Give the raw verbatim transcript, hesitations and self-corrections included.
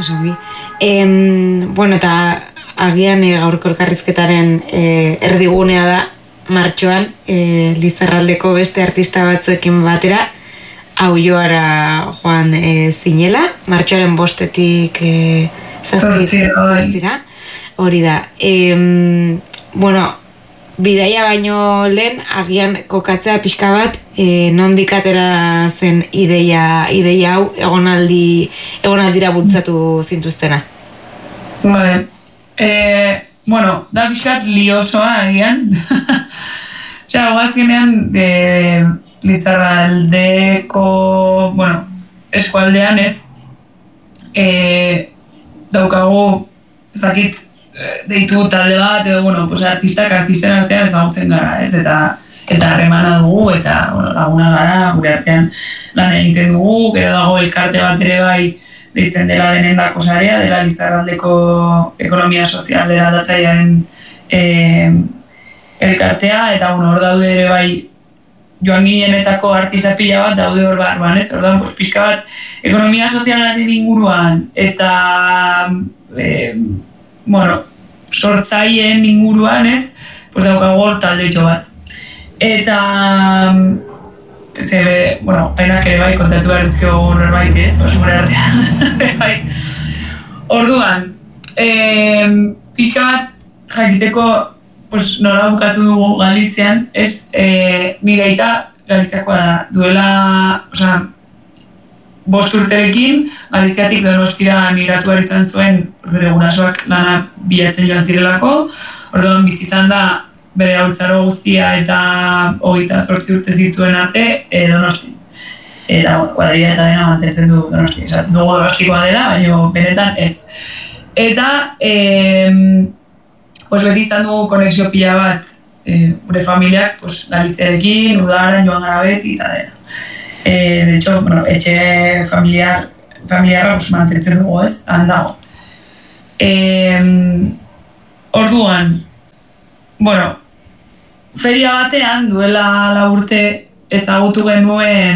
Osongi. Em, bueno, eta agian e, gaurko elkarrizketaren e, erdigunea da martxoan e, Lizarraldeko beste artista batzuekin batera Aulloara joan e, zinela, martxoaren bostetik e, zazpira. Hori da. E, bueno, bidaia baino lehen agian kokatzea pixka bat e, nondik atera zen ideia, ideia hau egonaldi, egonaldira bultzatu zintuztena. Vale. Eh, bueno, da pixkat liosoa agian. Osea, hogazienean de Lizarraldeko, bueno, eskualdean ez, e, daukagu, ezakit, deitu talde bat, edo, bueno, pues, artistak artisten artean ezagutzen gara, ez, eta eta harremana dugu, eta, bueno, laguna gara, gure artean lan egiten dugu, gero dago elkarte bat ere bai, deitzen dela denendako sarea, dela Lizarraldeko ekonomia sozial eraldatzailearen eh, elkartea, eta, bueno, hor daude ere bai, joan ginenetako artista pila bat daude hor barruan, ez? Orduan, pues, pixka bat, ekonomia sozialaren inguruan, eta, e, bueno, sortzaileen inguruan, ez? Pues daukagu hor taldetxo bat. Eta, ze, bueno, penak ere bai, kontatu behar dizkio norbait, ez? Osugure artean, bai. Orduan, e, pixka bat, jakiteko, pues, nola bukatu dugu Galizian, ez, e, nire aita Galiziakoa da, duela, osea, bost urterekin, Galiziatik Donostira migratu behar izan zuen, bere gurasoak lana bilatzen joan zirelako, orduan bizi izan da bere haurtzaro guztia eta hogeita zortzi urte zituen arte e, Donosti. Eta, kuadrilla eta dena mantentzen du Donosti, esaten dugu Donostikoa dela, baina benetan ez. Eta, e, pues beti izan dugu konexio pila bat e, gure familiak pues, Galiziarekin, udaran joan gara beti eta dena. E, de hecho, bueno, etxe familiar, familiarra pues, mantentzen dugu ez, handago. E, orduan, bueno, feria batean duela la urte ezagutu genuen